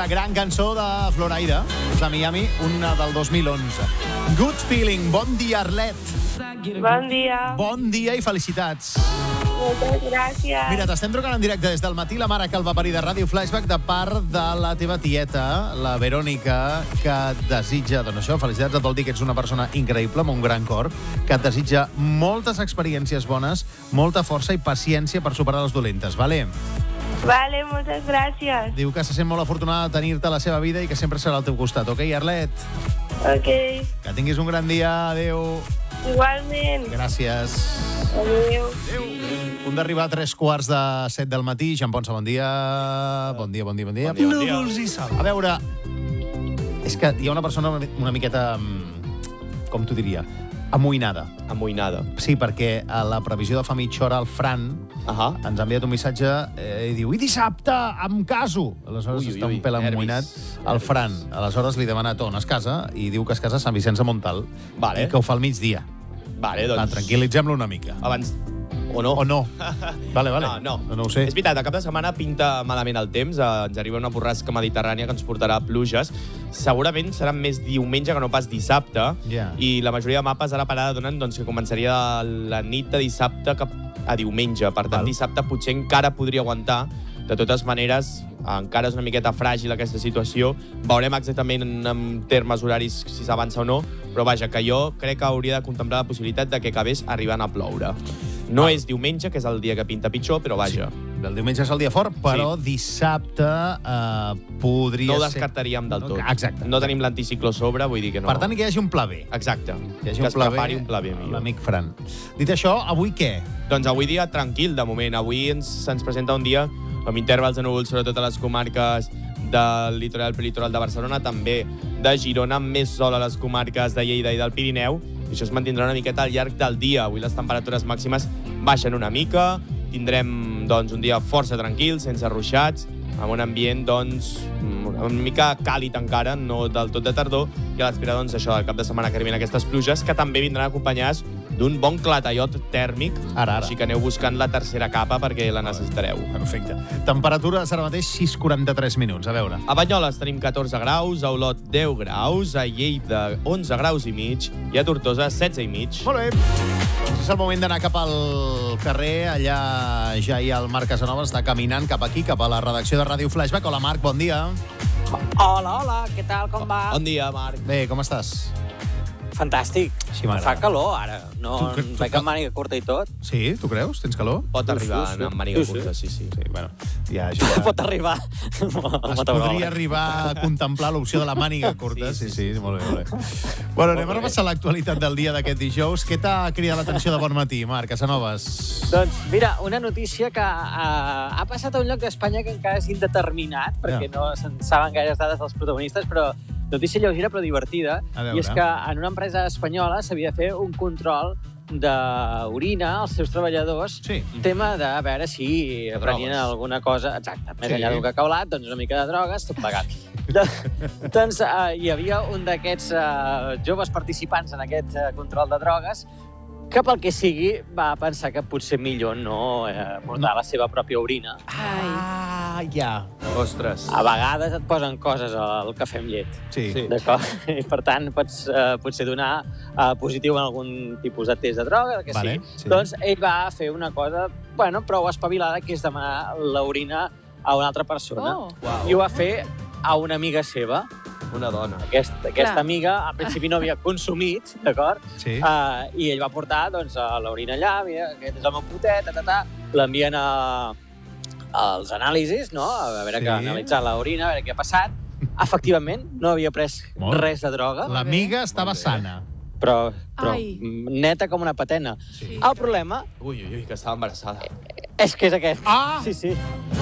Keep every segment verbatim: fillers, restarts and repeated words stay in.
una gran cançó de Floraida, de Miami, una del dos mil onze. Good Feeling. Bon dia, Arlet. Bon dia. Bon dia i felicitats. Moltes gràcies. Mira, t'estem trucant en directe des del matí, la mare que el va parir de Ràdio Flashback, de part de la teva tieta, la Verònica, que et desitja, doncs això, felicitats, et vol dir que ets una persona increïble, amb un gran cor, que et desitja moltes experiències bones, molta força i paciència per superar les dolentes, vale? Vale, moltes gràcies. Diu que se sent molt afortunada de tenir-te a la seva vida i que sempre serà al teu costat, ok, Arlet? Ok. Que tinguis un gran dia, adeu. Igualment. Gràcies. Adéu. Adéu. Un d'arribar a tres quarts de set del matí. Jean Ponsa, bon dia. Bon dia, bon dia, bon dia. Bon dia, bon dia. Núvols i sol. A veure, és que hi ha una persona una miqueta, com t'ho diria, amoïnada. Amoïnada. Sí, perquè a la previsió de fa mitja hora el Fran uh -huh. ens ha enviat un missatge eh, i diu, i dissabte em caso. Aleshores ui, ui, està un pèl amoïnat. El Fran, aleshores li demana on es casa i diu que es casa a Sant Vicenç de Montalt vale. i que ho fa al migdia. Vale, doncs... Va, tranquil·litzem-lo una mica. Abans... O no? O no. Vale, vale. No, no. no, no ho sé. És veritat, a cap de setmana pinta malament el temps. Eh, ens arriba una borrasca mediterrània que ens portarà pluges. Segurament serà més diumenge que no pas dissabte. Yeah. I la majoria de mapes ara parada donen doncs, que començaria la nit de dissabte cap a diumenge. Per tant, Val. dissabte potser encara podria aguantar. De totes maneres, encara és una miqueta fràgil aquesta situació. Veurem exactament en, en termes horaris si s'avança o no, però vaja, que jo crec que hauria de contemplar la possibilitat de que acabés arribant a ploure. No és diumenge, que és el dia que pinta pitjor, però vaja. Sí. El diumenge és el dia fort, però sí. dissabte eh, podria no ho ser... descartaríem del tot. Exacte. No tenim l'anticicló a sobre, vull dir que no... Per tant, que hi hagi un pla B. Exacte. Que, que es prepari un pla B. L'amic Fran. Dit això, avui què? Doncs avui dia tranquil, de moment. Avui ens, se'ns presenta un dia amb intervals de núvols, sobretot a les comarques del litoral prelitoral de Barcelona, també de Girona, amb més sol a les comarques de Lleida i del Pirineu. I això es mantindrà una miqueta al llarg del dia. Avui les temperatures màximes baixen una mica, tindrem doncs, un dia força tranquil, sense ruixats, amb un ambient doncs, una mica càlid encara, no del tot de tardor, i a l'espera doncs, això, del cap de setmana que arriben aquestes pluges, que també vindran acompanyades d'un bon clatallot tèrmic, ara, ara. Així que aneu buscant la tercera capa perquè la necessitareu. Perfecte. Temperatura serà mateix sis quaranta-tres minuts, a veure. A Banyoles tenim catorze graus, a Olot deu graus, a Lleida onze graus i mig i a Tortosa setze i mig. Molt bé. Doncs és el moment d'anar cap al carrer. Allà ja hi ha el Marc Casanova, està caminant cap aquí, cap a la redacció de Ràdio Flashback. Hola, Marc, bon dia. Hola, hola, què tal, com va? Bon dia, Marc. Bé, com estàs? Fantàstic. Sí, m'agrada. Fa calor, ara. No, Tu cre- tu vaig ca- amb màniga curta i tot. Sí, tu creus? Tens calor? Pot arribar sí, sí. amb màniga Sí, sí. curta, sí, sí. Sí, bueno, ja, això ja... Pot arribar. Es podria arribar a contemplar l'opció de la màniga curta. Sí, sí, sí, molt bé, molt bé. Bueno, anem a repassar l'actualitat del dia d'aquest dijous. Què t'ha cridat l'atenció de bon matí, Marc Casanovas? Doncs mira, una notícia que uh, ha passat a un lloc d'Espanya que encara és indeterminat, perquè Ja. no se'n saben gaires dades dels protagonistes, però notícia lleugera però divertida. A veure. I és que en una empresa espanyola s'havia de fer un control d'orina als seus treballadors. Sí. Tema de veure si De prenien drogues. alguna cosa, exacte, més Sí. enllà d'un cacaulat, doncs una mica de drogues, tot plegat. Doncs uh, hi havia un d'aquests uh, joves participants en aquest uh, control de drogues que pel que sigui va pensar que potser millor no eh, portar la seva pròpia orina. Ah, ja. Ostres. A vegades et posen coses al cafè amb llet, Sí. Sí. d'acord? I per tant pots eh, potser donar eh, positiu en algun tipus de test de droga, el que Vale, sigui. sí. Doncs ell va fer una cosa, bueno, prou espavilada, que és demanar l'orina a una altra persona. Oh. Uau. I ho va fer a una amiga seva. Una dona. Aquest, aquesta Clar. amiga, al principi no havia consumit, d'acord? Sí. Uh, I ell va portar doncs, a l'orina allà, mira, aquest és el meu potet, ta, ta, ta. L'envien a, als anàlisis, no? A veure Sí. que analitzar l'orina, a veure què ha passat. Efectivament, no havia pres Molt. res de droga, L'amiga estava Molt bé. sana. però, però Ai. neta com una patena. Sí. El problema Ui, ui, ui, que estava embarassada. és que és aquest. Ah! Sí, sí.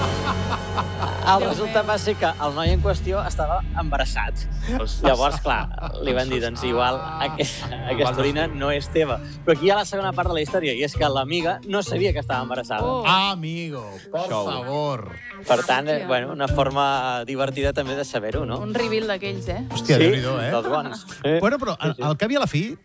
El resultat va ser que el noi en qüestió estava embarassat. Ostres. Llavors, clar, li van dir, doncs igual, aquest, aquesta orina no és teva. Però aquí hi ha la segona part de la història, i és que l'amiga no sabia que estava embarassada. Oh. Ah, amigo, por Xou. favor. Per tant, eh, Hòstia. bueno, una forma divertida també de saber-ho, no? Un reveal d'aquells, eh? Hòstia, sí, Déu-n'hi-do, eh? dels bons. Eh? Bueno, però al, al cap i a la fi, tot,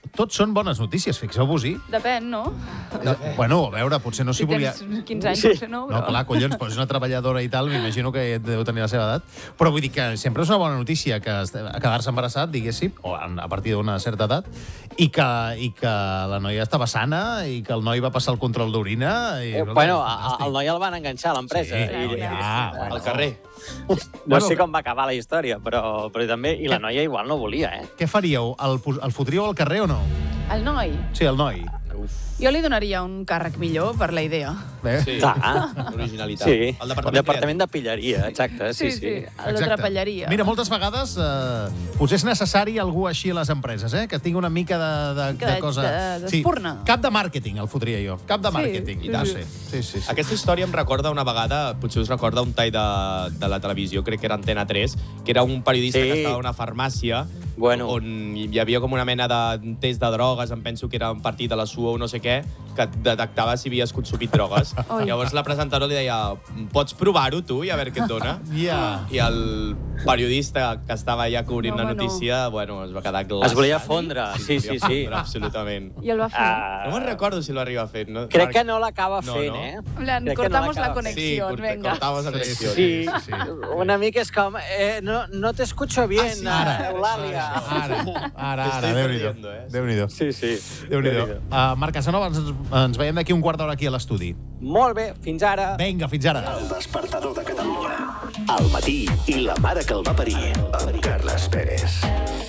tots són bones notícies, fixeu-vos-hi. Depèn, no? Bueno, a veure, potser no s'hi Si volia... tens quinze anys, Sí. potser no, No, però... clar, collons, però és una treballadora i tal, m'imagino que deu tenir la seva edat. Però vull dir que sempre és una bona notícia que est- quedar-se embarassat, diguéssim, o a partir d'una certa edat, i que, i que la noia estava sana i que el noi va passar el control d'orina. I, Eh, bueno, a- el noi el van enganxar a l'empresa. Sí, I- ja, bueno. Al carrer. No Bueno, sé com va acabar la història, però, però també... I la noia igual no volia, eh? Què faríeu? El, pos- el fotríeu al carrer o no? El noi. Sí, el noi. Jo li donaria un càrrec millor per la idea. Bé. Sí, Clar. originalitat. Sí, El el departament, departament de pilleria, exacte. Sí, sí. El de Exacte. trapelleria. Mira, moltes vegades eh, potser és necessari algú així a les empreses, eh? Que tingui una mica de, de, Que de de- cosa... de- d'espurna. Sí, cap de màrqueting el fotria jo. Cap de Sí, màrqueting. sí, I tant, sí. sí. Sí, sí, sí. Aquesta història em recorda una vegada, potser us recorda un tall de, de la televisió, crec que era Antena tres, que era un periodista Sí. que estava a una farmàcia Bueno. on hi havia com una mena de test de drogues, em penso que era un partit de la suor o no sé què, que et detectava si havies consumit drogues. Oi. Llavors la presentadora li deia, pots provar-ho tu i a veure què et dona? Ja. I el periodista que estava allà cobrint No, la home, no. notícia, bueno, es va quedar glaçat. Es volia fondre, sí, sí, es volia sí. fondre, absolutament. I el va fer. Ah, No me'n recordo si l'arriba a fer. No? crec que no l'acaba No, fent, no. eh? En plan, crec que cortamos no la l'acaba- Sí, conexión, corta- venga. cortamos la conexión. Sí, sí. una mica és com... Eh, no, no t'escucho bien, Ah, sí, ara. Eulàlia. Ara, ara, Estoy ara, Déu-n'hi-do. perdiendo, eh? Déu-n'hi-do. Sí, sí. Déu-n'hi-do. Uh, Marc Casanova, ens, ens veiem d'aquí un quart d'hora aquí a l'estudi. Molt bé, fins ara. Vinga, fins ara. El despertador de Catalunya. Al matí i la mare que el va parir. Amb Carles Pérez.